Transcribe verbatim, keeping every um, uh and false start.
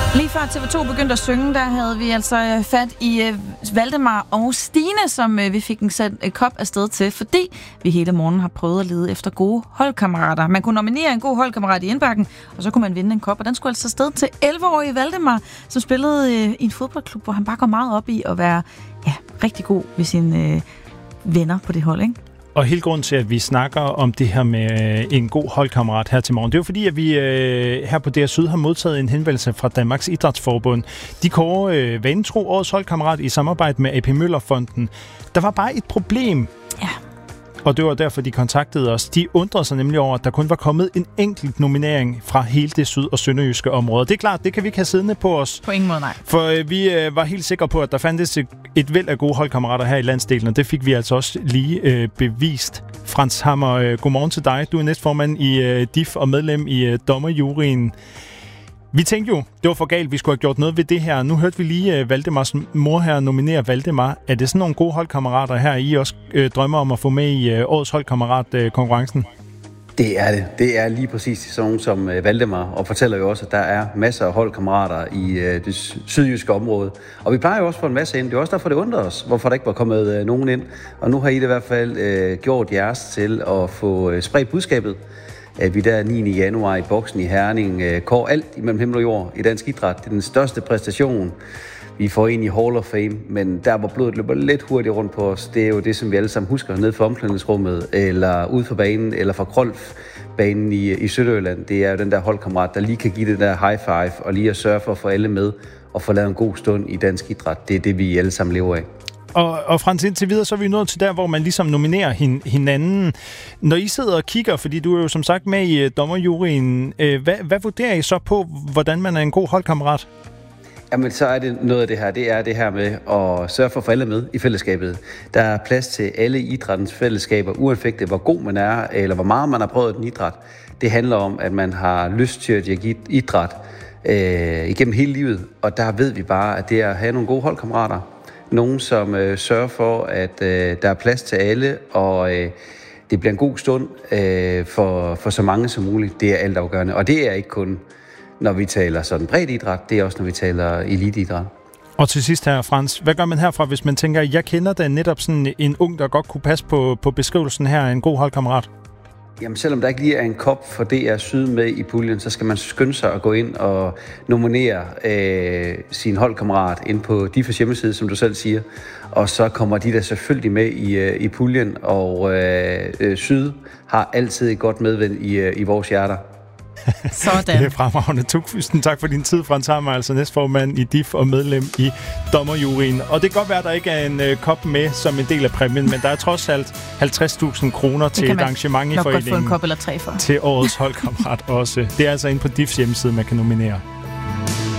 Lige før T V to begyndte at synge, der havde vi altså fat i uh, Valdemar og Stine, som uh, vi fik en sat uh, kop afsted til, fordi vi hele morgen har prøvet at lede efter gode holdkammerater. Man kunne nominere en god holdkammerat i indbakken, og så kunne man vinde en kop, og den skulle altså afsted til elleve-årige Valdemar, som spillede uh, i en fodboldklub, hvor han bare går meget op i at være ja, rigtig god ved sine uh, venner på det hold, ikke? Og hele grunden til, at vi snakker om det her med en god holdkammerat her til morgen, det er jo fordi, at vi øh, her på D R Syd har modtaget en henvendelse fra Danmarks Idrætsforbund. De kårer øh, vanetro årets holdkammerat i samarbejde med A P Møller Fonden. Der var bare et problem. Ja. Og det var derfor, de kontaktede os. De undrede sig nemlig over, at der kun var kommet en enkelt nominering fra hele det syd- og sønderjyske område. Det er klart, det kan vi ikke have siddende på os. På ingen måde, nej. For øh, vi øh, var helt sikre på, at der fandtes et, et væld af gode holdkammerater her i landsdelen, og det fik vi altså også lige øh, bevist. Frans Hammer, øh, godmorgen til dig. Du er næstformand i øh, D I F og medlem i øh, dommerjuryen. Vi tænkte jo, det var for galt, vi skulle have gjort noget ved det her. Nu hørte vi lige uh, Valdemars mor her nominere Valdemar. Er det sådan nogle gode holdkammerater her, I også uh, drømmer om at få med i uh, årets holdkammerat-konkurrencen? Det er det. Det er lige præcis sådan nogen som uh, Valdemar, og fortæller jo også, at der er masser af holdkammerater i uh, det sydjyske område. Og vi plejer jo også at få en masse ind. Det er også derfor, det undrer os, hvorfor der ikke var kommet uh, nogen ind. Og nu har I det i hvert fald uh, gjort jeres til at få uh, spredt budskabet. At vi der niende januar i Boksen i Herning øh, kår alt imellem himmel og jord i dansk idræt. Det er den største præstation, vi får ind i Hall of Fame, men der hvor blodet løber lidt hurtigt rundt på os, det er jo det, som vi alle sammen husker ned fra omklædningsrummet, eller ude for banen, eller fra Krolf-banen i, i Sønderjylland. Det er jo den der holdkammerat, der lige kan give det der high five, og lige at sørge for at få alle med, og få lavet en god stund i dansk idræt. Det er det, vi alle sammen lever af. Og, og Frans, indtil videre, så er vi nået til der, hvor man ligesom nominerer hin, hinanden. Når I sidder og kigger, fordi du er jo som sagt med i uh, dommerjuryen, øh, hvad, hvad vurderer I så på, hvordan man er en god holdkammerat? Jamen, så er det noget af det her. Det er det her med at sørge for at få alle med i fællesskabet. Der er plads til alle idrættens fællesskaber, uanfægtet hvor god man er, eller hvor meget man har prøvet den idræt. Det handler om, at man har lyst til at dyrke idræt øh, igennem hele livet, og der ved vi bare, at det er at have nogle gode holdkammerater. Nogen, som øh, sørger for, at øh, der er plads til alle, og øh, det bliver en god stund øh, for, for så mange som muligt. Det er altafgørende. Og det er ikke kun, når vi taler sådan bredt idræt, det er også, når vi taler eliteidræt. Og til sidst her, Frans, hvad gør man herfra, hvis man tænker, jeg kender da netop sådan en ung, der godt kunne passe på, på beskrivelsen her, en god holdkammerat? Jamen, selvom der ikke lige er en kop for D R Syd med i puljen, så skal man skynde sig at gå ind og nominere øh, sin holdkammerat ind på D I F A's hjemmeside, som du selv siger. Og så kommer de der selvfølgelig med i, øh, i puljen, og øh, Syd har altid et godt medvind i, øh, i vores hjerter. Sådan. Det er fremragende. Tusind tak for din tid, Frans Hammer, altså næstformand i D I F og medlem i dommerjuryen. Og det kan godt være, at der ikke er en øh, kop med som en del af præmien, men der er trods alt halvtreds tusind kroner til et arrangement i foreningen. Nok godt få en kop eller tre for. Til årets holdkammerat også. Det er altså inde på D I F's hjemmeside, man kan nominere.